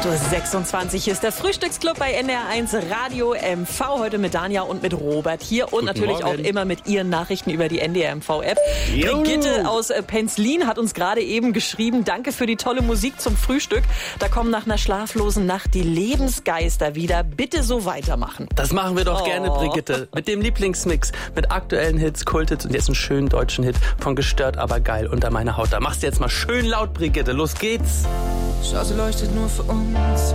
8.26 Uhr, hier ist der Frühstücksclub bei NDR1 Radio MV. Heute mit Danja und mit Robert hier und natürlich Morgen. auch immer mit ihren Nachrichten über die NDR MV-App. Brigitte aus Penzlin hat uns gerade eben geschrieben, danke für die tolle Musik zum Frühstück. Da kommen nach einer schlaflosen Nacht die Lebensgeister wieder. Bitte so weitermachen. Das machen wir doch gerne, Brigitte. Mit dem Lieblingsmix, mit aktuellen Hits, Kulthits und jetzt einen schönen deutschen Hit von Gestört, aber geil, Unter meiner Haut. Da machst du jetzt mal schön laut, Brigitte. Los geht's. Schau, sie leuchtet nur für uns.